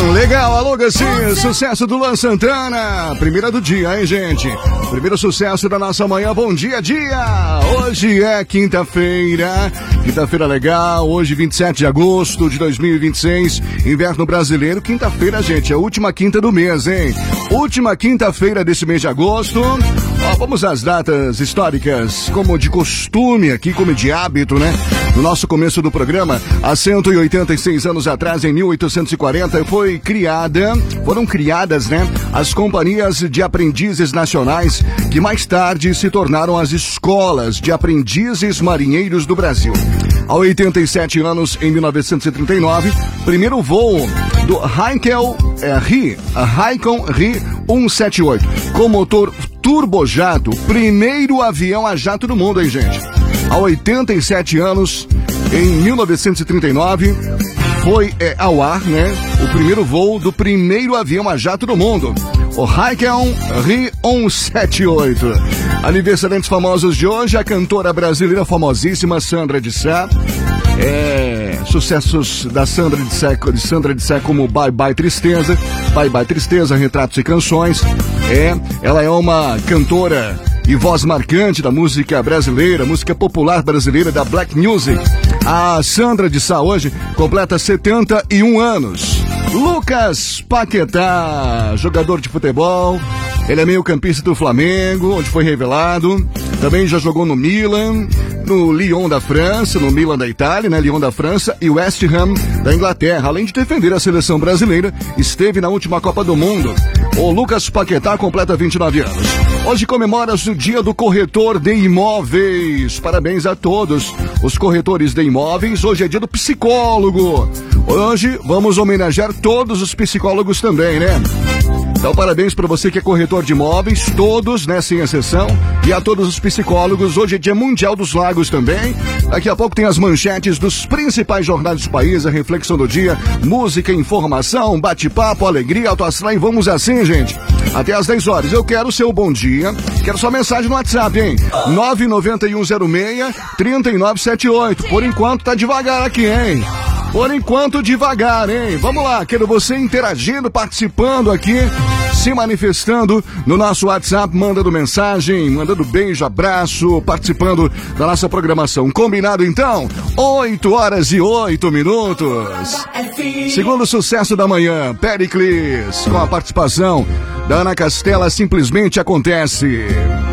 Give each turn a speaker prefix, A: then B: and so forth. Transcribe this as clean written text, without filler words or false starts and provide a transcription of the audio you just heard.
A: Legal, alô, Gassinho, sucesso do Luan Santana, primeira do dia, hein, gente? Primeiro sucesso da nossa manhã, bom dia, dia! Hoje é quinta-feira legal, hoje 27 de agosto de 2026, inverno brasileiro, quinta-feira, gente, é a última quinta do mês, hein? Última quinta-feira desse mês de agosto. Ó, vamos às datas históricas, como de costume aqui, como de hábito, né? No nosso começo do programa, há 186 anos atrás, em 1840, foram criadas, né, as companhias de aprendizes nacionais, que mais tarde se tornaram as escolas de aprendizes marinheiros do Brasil. Há 87 anos, em 1939, primeiro voo do Heinkel Ri 178, com motor turbojado, primeiro avião a jato do mundo, hein, gente? Há 87 anos, em 1939, foi ao ar, né, o primeiro voo do primeiro avião a jato do mundo, o Heinkel Ri 178. Aniversariantes famosos de hoje, a cantora brasileira famosíssima Sandra de Sá. Sucessos da Sandra de Sá como Bye Bye Tristeza, Retratos e Canções. Ela é uma cantora e voz marcante da música brasileira, música popular brasileira, da Black Music. A Sandra de Sá hoje completa 71 anos. Lucas Paquetá, jogador de futebol, ele é meio-campista do Flamengo, onde foi revelado. Também já jogou no Milan, no Lyon da França, no Milan da Itália, né? Lyon da França e West Ham da Inglaterra. Além de defender a seleção brasileira, esteve na última Copa do Mundo. O Lucas Paquetá completa 29 anos. Hoje comemora-se o dia do corretor de imóveis. Parabéns a todos os corretores de imóveis. Hoje é dia do psicólogo. Hoje vamos homenagear todos os psicólogos também, né? Então, parabéns para você que é corretor de imóveis, todos, né, sem exceção, e a todos os psicólogos. Hoje é Dia Mundial dos Lagos também. Daqui a pouco tem as manchetes dos principais jornais do país, a reflexão do dia, música, informação, bate-papo, alegria, alto astral, e vamos assim, gente, até às 10 horas. Eu quero o seu bom dia, quero sua mensagem no WhatsApp, hein? 99106-3978. Por enquanto tá devagar aqui, hein? Por enquanto, devagar, hein? Vamos lá, quero você interagindo, participando aqui, se manifestando no nosso WhatsApp, mandando mensagem, mandando beijo, abraço, participando da nossa programação. Combinado, então? 8h08. Segundo sucesso da manhã, Pericles, com a participação da Ana Castela, Simplesmente Acontece.